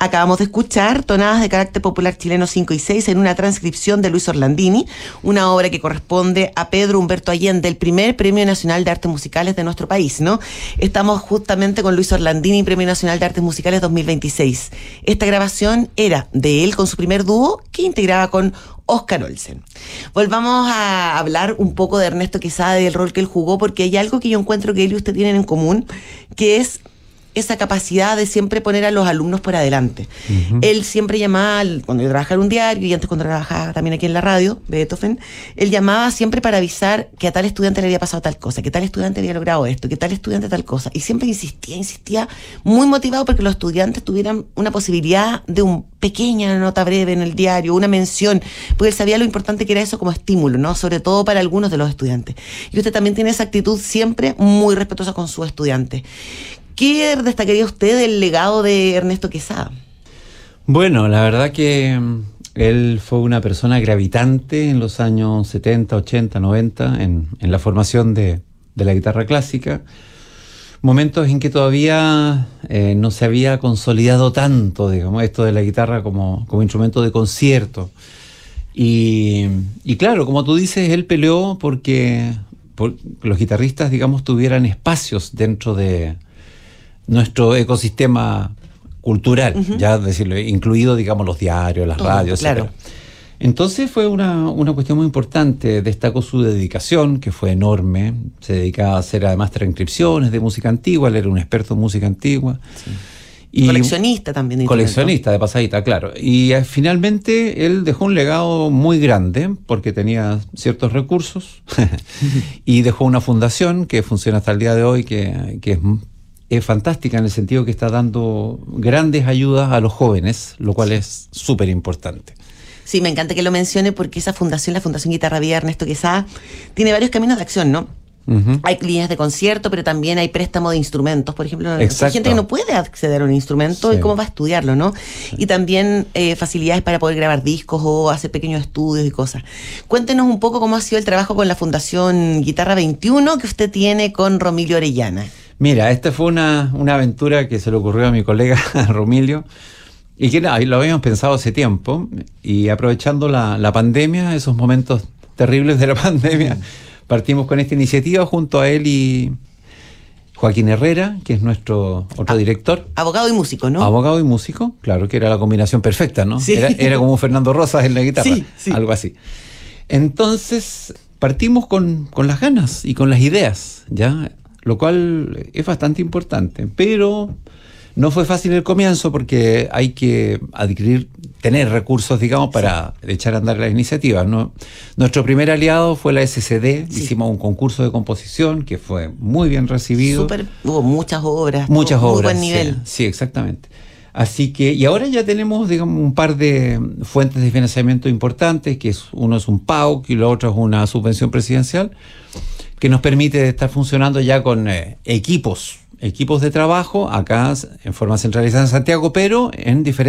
Acabamos de escuchar Tonadas de Carácter Popular Chileno 5 y 6 en una transcripción de Luis Orlandini, una obra que corresponde a Pedro Humberto Allende, el primer Premio Nacional de Artes Musicales de nuestro país, ¿no? Estamos justamente con Luis Orlandini, Premio Nacional de Artes Musicales 2026. Esta grabación era de él con su primer dúo que integraba con Oscar Olsen. Volvamos a hablar un poco de Ernesto Quesada, del rol que él jugó, porque hay algo que yo encuentro que él y usted tienen en común, que es esa capacidad de siempre poner a los alumnos por adelante. Uh-huh. Él siempre llamaba, cuando yo trabajaba en un diario y antes cuando trabajaba también aquí en la radio de Beethoven, él llamaba siempre para avisar que a tal estudiante le había pasado tal cosa, que tal estudiante había logrado esto, que tal estudiante tal cosa. Y siempre insistía, muy motivado porque los estudiantes tuvieran una posibilidad de una pequeña nota breve en el diario, una mención, porque él sabía lo importante que era eso como estímulo, ¿no? Sobre todo para algunos de los estudiantes. Y usted también tiene esa actitud siempre muy respetuosa con sus estudiantes. ¿Qué destacaría usted del legado de Ernesto Quesada? Bueno, la verdad que él fue una persona gravitante en los años 70, 80, 90 en la formación de la guitarra clásica. Momentos en que todavía no se había consolidado tanto, digamos, esto de la guitarra como instrumento de concierto. Y claro, como tú dices, él peleó porque los guitarristas, digamos, tuvieran espacios dentro de nuestro ecosistema cultural, uh-huh. Ya decirlo, incluido, digamos, los diarios, las radios, claro. Etcétera. Entonces fue una cuestión muy importante. Destacó su dedicación, que fue enorme. Se dedicaba a hacer además transcripciones de música antigua. Él era un experto en música antigua. Sí. Y coleccionista también. Coleccionista de pasadita, claro. Y finalmente él dejó un legado muy grande porque tenía ciertos recursos y dejó una fundación que funciona hasta el día de hoy, que es fantástica en el sentido que está dando grandes ayudas a los jóvenes, lo cual es súper importante. Sí, me encanta que lo mencione porque esa fundación, la Fundación Guitarra Viva Ernesto Quesada, tiene varios caminos de acción, ¿no? Uh-huh. Hay líneas de concierto, pero también hay préstamo de instrumentos. Por ejemplo, hay gente que no puede acceder a un instrumento, sí. Y cómo va a estudiarlo, ¿no? Sí. Y también facilidades para poder grabar discos o hacer pequeños estudios y cosas. Cuéntenos un poco cómo ha sido el trabajo con la Fundación Guitarra 21 que usted tiene con Romilio Orellana. Mira, esta fue una aventura que se le ocurrió a mi colega Romilio y que lo habíamos pensado hace tiempo, y aprovechando la pandemia, esos momentos terribles de la pandemia, partimos con esta iniciativa junto a él y Joaquín Herrera, que es nuestro otro director. Abogado y músico, ¿no? Abogado y músico, claro, que era la combinación perfecta, ¿no? Sí. Era como Fernando Rosas en la guitarra, sí. Algo así. Entonces partimos con las ganas y con las ideas, ¿ya? Lo cual es bastante importante, pero no fue fácil el comienzo porque hay que tener recursos, digamos, para echar a andar las iniciativas, ¿no? Nuestro primer aliado fue la SCD, sí. Hicimos un concurso de composición que fue muy bien recibido. Hubo muchas obras. Muy buen nivel. Sí, exactamente. Así que, y ahora ya tenemos, digamos, un par de fuentes de financiamiento importantes, que uno es un PAUC y lo otro es una subvención presidencial, que nos permite estar funcionando ya con equipos de trabajo acá en forma centralizada en Santiago, pero en diferentes